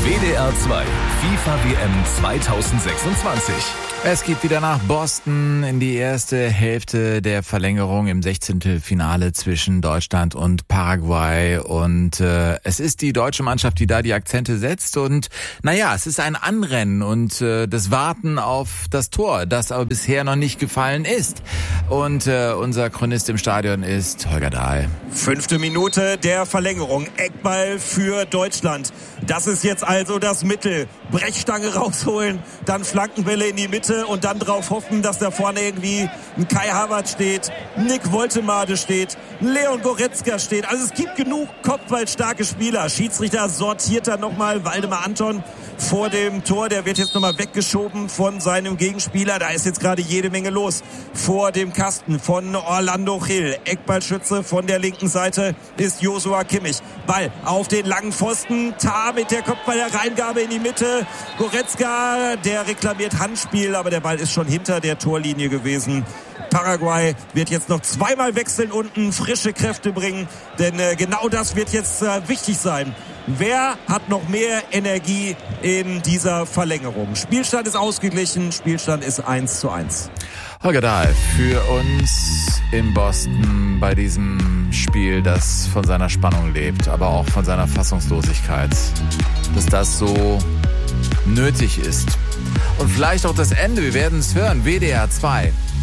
WDR 2, FIFA WM 2026. Es geht wieder nach Boston in die erste Hälfte der Verlängerung im 16. Finale zwischen Deutschland und Paraguay. Und es ist die deutsche Mannschaft, die da die Akzente setzt. Und naja, es ist ein Anrennen und das Warten auf das Tor, das aber bisher noch nicht gefallen ist. Und unser Chronist im Stadion ist Holger Dahl. 5. Minute der Verlängerung. Eckball für Deutschland. Das ist jetzt also das Mittel. Brechstange rausholen, dann Flankenbälle in die Mitte und dann drauf hoffen, dass da vorne irgendwie ein Kai Havertz steht, Nick Woltemade steht, Leon Goretzka steht. Also es gibt genug kopfballstarke Spieler. Schiedsrichter sortiert da nochmal Waldemar Anton vor dem Tor. Der wird jetzt nochmal weggeschoben von seinem Gegenspieler. Da ist jetzt gerade jede Menge los. Vor dem Kasten von Orlando Gil. Eckballschütze von der linken Seite ist Joshua Kimmich. Ball auf den langen Pfosten. Tah mit der Kopfballereingabe in die Mitte. Goretzka, der reklamiert Handspiel, aber der Ball ist schon hinter der Torlinie gewesen. Paraguay wird jetzt noch zweimal wechseln unten, frische Kräfte bringen, denn genau das wird jetzt wichtig sein. Wer hat noch mehr Energie in dieser Verlängerung? Spielstand ist ausgeglichen, Spielstand ist 1:1. Holger Dahl für uns in Boston bei diesem Spiel, das von seiner Spannung lebt, aber auch von seiner Fassungslosigkeit, dass das so nötig ist. Und vielleicht auch das Ende, wir werden es hören, WDR 2.